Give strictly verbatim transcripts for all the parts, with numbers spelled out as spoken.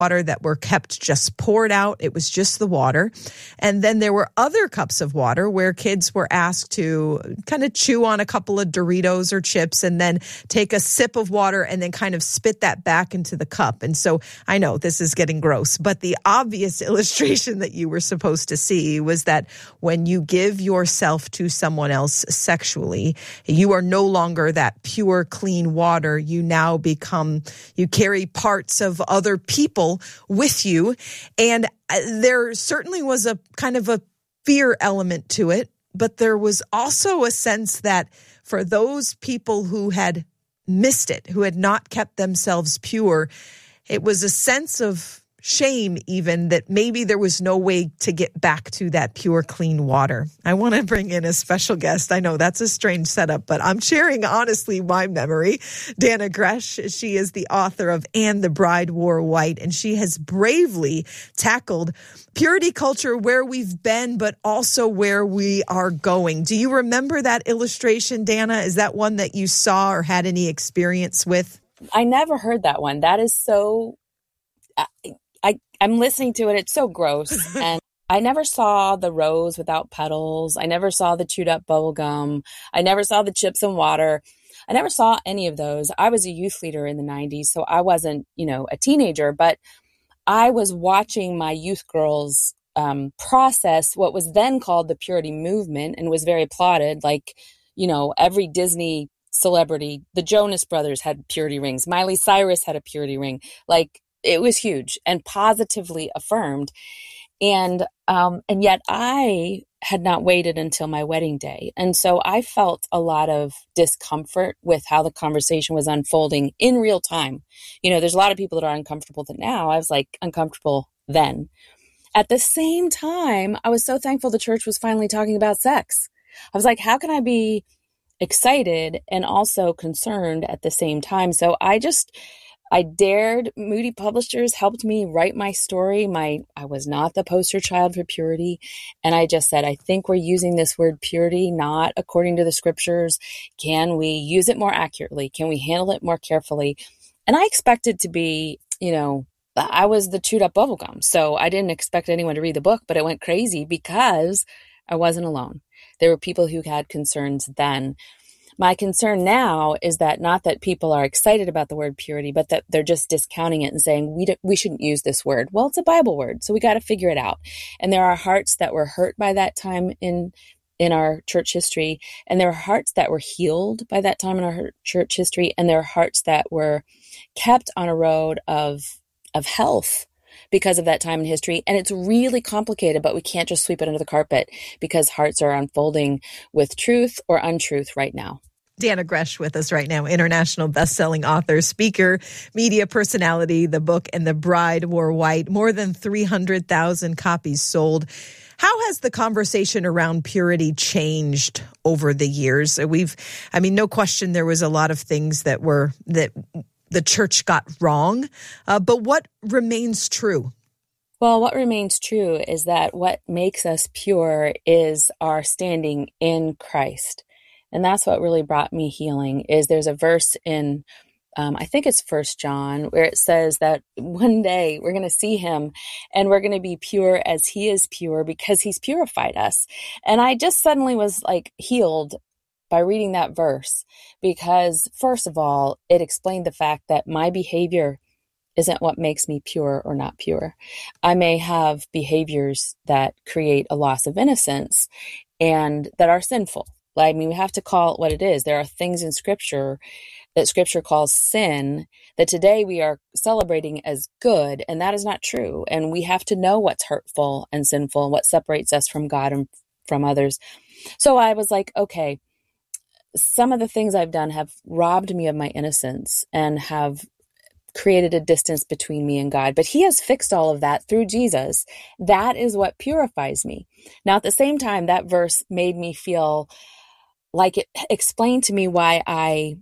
water that were kept just poured out. It was just the water. And then there were other cups of water where kids were asked to kind of chew on a couple of Doritos or chips and then take a sip of water and then kind of spit that back into the cup. And so I know this is getting gross, but the obvious illustration that you were supposed to see was that when you give yourself to someone else sexually, you are no longer that pure, clean water. You now become, you carry parts of other people with you. And there certainly was a kind of a fear element to it, but there was also a sense that for those people who had missed it, who had not kept themselves pure, it was a sense of shame even that maybe there was no way to get back to that pure, clean water. I want to bring in a special guest. I know that's a strange setup, but I'm sharing honestly my memory. Dannah Gresh, she is the author of And the Bride Wore White, and she has bravely tackled purity culture where we've been, but also where we are going. Do you remember that illustration, Dannah? Is that one that you saw or had any experience with? I never heard that one. That is so... I, I, I'm listening to it. It's so gross. And I never saw the rose without petals. I never saw the chewed up bubble gum. I never saw the chips and water. I never saw any of those. I was a youth leader in the nineties, so I wasn't, you know, a teenager, but I was watching my youth girls um, process what was then called the purity movement and was very applauded. Like, you know, every Disney celebrity, the Jonas Brothers had purity rings. Miley Cyrus had a purity ring. Like, it was huge and positively affirmed. And, um, and yet I had not waited until my wedding day. And so I felt a lot of discomfort with how the conversation was unfolding in real time. You know, there's a lot of people that are uncomfortable with it now. I was like uncomfortable then. At the same time, I was so thankful the church was finally talking about sex. I was like, how can I be excited and also concerned at the same time? So I just... I dared. Moody Publishers helped me write my story. My I was not the poster child for purity. And I just said, I think we're using this word purity not according to the scriptures. Can we use it more accurately? Can we handle it more carefully? And I expected to be, you know, I was the chewed up bubblegum. So I didn't expect anyone to read the book, but it went crazy because I wasn't alone. There were people who had concerns then. My concern now is that not that people are excited about the word purity, but that they're just discounting it and saying, we don't, we shouldn't use this word. Well, it's a Bible word, so we got to figure it out. And there are hearts that were hurt by that time in in our church history, and there are hearts that were healed by that time in our church history, and there are hearts that were kept on a road of of health because of that time in history. And it's really complicated, but we can't just sweep it under the carpet because hearts are unfolding with truth or untruth right now. Dannah Gresh with us right now, international best-selling author, speaker, media personality. The book And the Bride Wore White, more than three hundred thousand copies sold. How has the conversation around purity changed over the years? We've, I mean, no question there was a lot of things that were, that the church got wrong, uh, but what remains true? Well, what remains true is that what makes us pure is our standing in Christ. And that's what really brought me healing. Is there's a verse in, um, I think it's First John, where it says that one day we're going to see him and we're going to be pure as he is pure because he's purified us. And I just suddenly was like healed by reading that verse because, first of all, it explained the fact that my behavior isn't what makes me pure or not pure. I may have behaviors that create a loss of innocence and that are sinful. I mean, we have to call it what it is. There are things in Scripture that Scripture calls sin that today we are celebrating as good, and that is not true. And we have to know what's hurtful and sinful and what separates us from God and from others. So I was like, okay, some of the things I've done have robbed me of my innocence and have created a distance between me and God, but he has fixed all of that through Jesus. That is what purifies me. Now, at the same time, that verse made me feel like it explained to me why I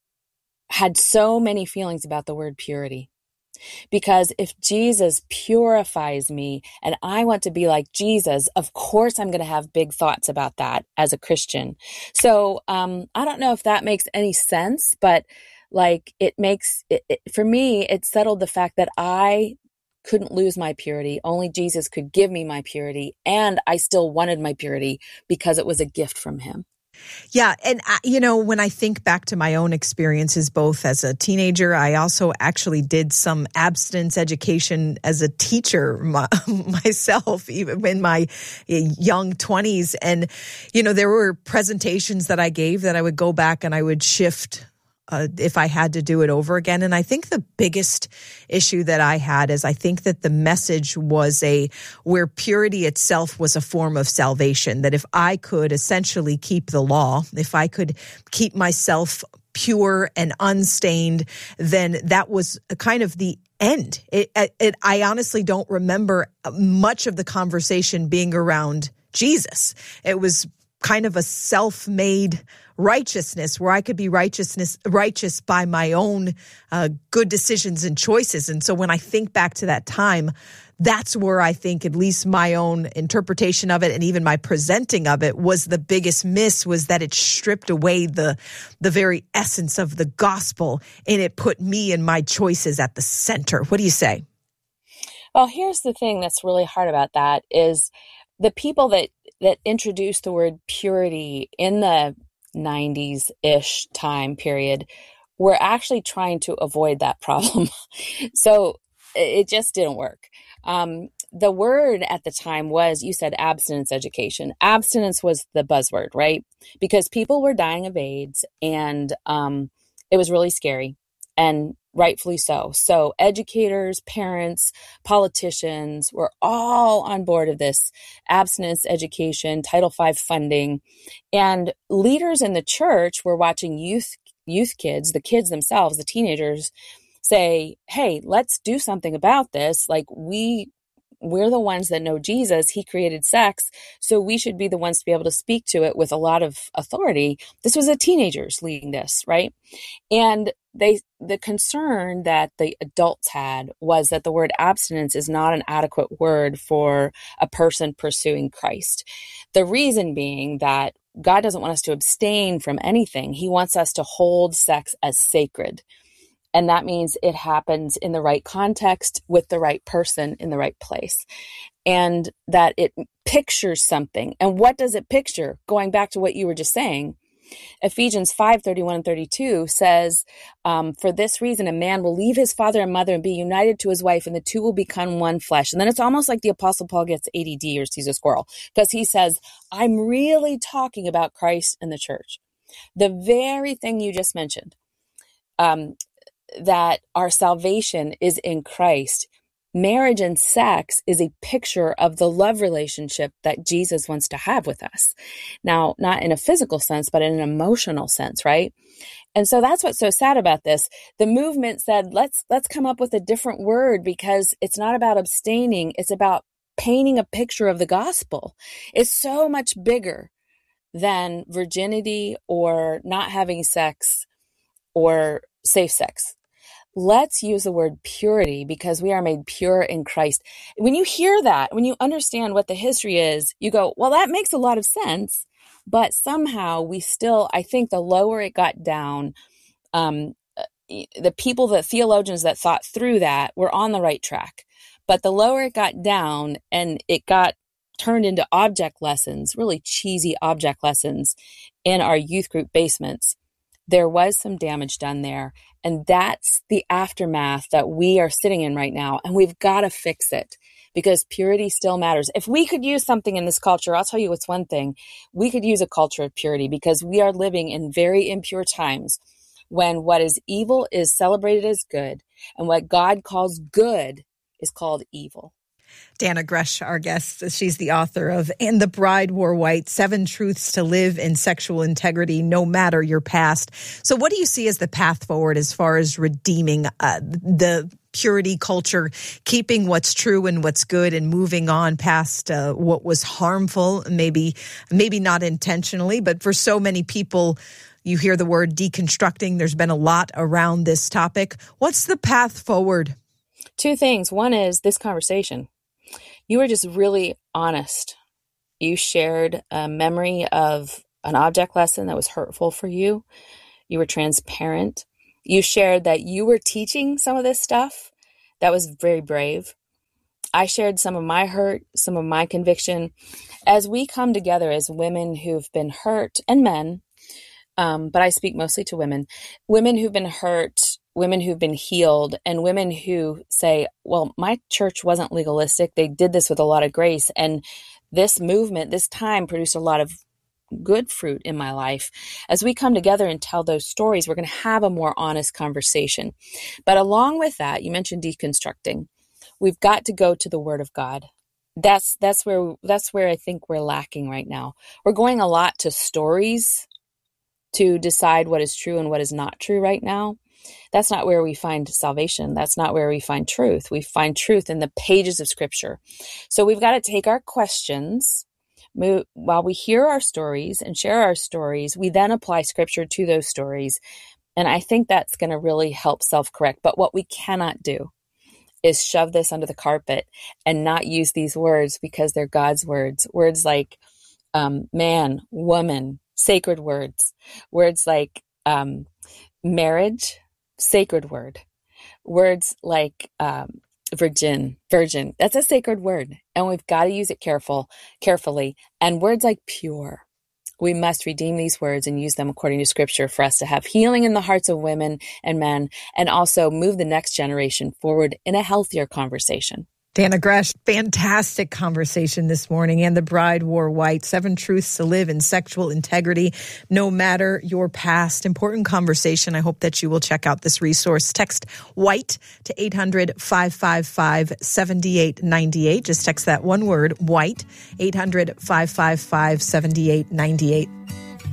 had so many feelings about the word purity. Because if Jesus purifies me and I want to be like Jesus, of course I'm going to have big thoughts about that as a Christian. So um, I don't know if that makes any sense, but like it makes, it, it, for me, it settled the fact that I couldn't lose my purity. Only Jesus could give me my purity. And I still wanted my purity because it was a gift from him. Yeah. And, I, you know, when I think back to my own experiences, both as a teenager, I also actually did some abstinence education as a teacher my, myself, even in my young twenties. And, you know, there were presentations that I gave that I would go back and I would shift Uh, if I had to do it over again. And I think the biggest issue that I had is I think that the message was a, where purity itself was a form of salvation, that if I could essentially keep the law, if I could keep myself pure and unstained, then that was kind of the end. It, it, I honestly don't remember much of the conversation being around Jesus. It was kind of a self-made righteousness where I could be righteousness righteous by my own uh, good decisions and choices. And so when I think back to that time, that's where I think at least my own interpretation of it and even my presenting of it was the biggest miss, was that it stripped away the the very essence of the gospel and it put me and my choices at the center. What do you say? Well, here's the thing that's really hard about that is the people that that introduced the word purity in the nineties-ish time period were actually trying to avoid that problem. So it just didn't work. Um, the word at the time was, you said abstinence education. Abstinence was the buzzword, right? Because people were dying of AIDS and um, it was really scary. And rightfully so. So educators, parents, politicians were all on board of this abstinence education, Title five funding. And leaders in the church were watching youth youth kids, the kids themselves, the teenagers, say, hey, let's do something about this. Like we we're the ones that know Jesus. He created sex, so we should be the ones to be able to speak to it with a lot of authority. This was the teenagers leading this, right? And they, the concern that the adults had was that the word abstinence is not an adequate word for a person pursuing Christ. The reason being that God doesn't want us to abstain from anything. He wants us to hold sex as sacred. And that means it happens in the right context with the right person in the right place. And that it pictures something. And what does it picture? Going back to what you were just saying, Ephesians five, thirty-one and thirty-two says, um, for this reason, a man will leave his father and mother and be united to his wife, and the two will become one flesh. And then it's almost like the Apostle Paul gets A D D or sees a squirrel, because he says, I'm really talking about Christ and the church. The very thing you just mentioned, um, that our salvation is in Christ. Marriage and sex is a picture of the love relationship that Jesus wants to have with us. Now, not in a physical sense, but in an emotional sense, right? And so that's what's so sad about this. The movement said, let's let's come up with a different word, because it's not about abstaining. It's about painting a picture of the gospel. It's so much bigger than virginity or not having sex or safe sex. Let's use the word purity, because we are made pure in Christ. When you hear that, when you understand what the history is, you go, well, that makes a lot of sense. But somehow we still, I think the lower it got down, um, the people, the theologians that thought through that were on the right track. But the lower it got down and it got turned into object lessons, really cheesy object lessons in our youth group basements, there was some damage done there. And that's the aftermath that we are sitting in right now. And we've got to fix it, because purity still matters. If we could use something in this culture, I'll tell you what's one thing. We could use a culture of purity, because we are living in very impure times when what is evil is celebrated as good, and what God calls good is called evil. Dannah Gresh, our guest, she's the author of And the Bride Wore White, Seven Truths to Live in Sexual Integrity, No Matter Your Past. So what do you see as the path forward as far as redeeming uh, the purity culture, keeping what's true and what's good and moving on past uh, what was harmful, maybe, maybe not intentionally, but for so many people, you hear the word deconstructing. There's been a lot around this topic. What's the path forward? Two things. One is this conversation. You were just really honest. You shared a memory of an object lesson that was hurtful for you. You were transparent. You shared that you were teaching some of this stuff. That was very brave. I shared some of my hurt, some of my conviction. As we come together as women who've been hurt, and men, um, but I speak mostly to women, women who've been hurt, women who've been healed, and women who say, well, my church wasn't legalistic. They did this with a lot of grace. And this movement, this time produced a lot of good fruit in my life. As we come together and tell those stories, we're going to have a more honest conversation. But along with that, you mentioned deconstructing. We've got to go to the Word of God. That's that's where that's where I think we're lacking right now. We're going a lot to stories to decide what is true and what is not true right now. That's not where we find salvation. That's not where we find truth. We find truth in the pages of Scripture. So we've got to take our questions. Move, while we hear our stories and share our stories, we then apply Scripture to those stories. And I think that's going to really help self-correct. But what we cannot do is shove this under the carpet and not use these words because they're God's words. Words like um, man, woman, sacred words. Words like um, marriage, sacred word. Words like um, virgin, virgin. That's a sacred word. And we've got to use it careful, carefully. And words like pure. We must redeem these words and use them according to Scripture for us to have healing in the hearts of women and men, and also move the next generation forward in a healthier conversation. Dannah Gresh, fantastic conversation this morning. And the Bride Wore White, Seven Truths to Live in Sexual Integrity, no matter your past. Important conversation. I hope that you will check out this resource. Text WHITE to eight hundred, five five five, seven eight nine eight. Just text that one word, WHITE, eight hundred, five five five, seven eight nine eight.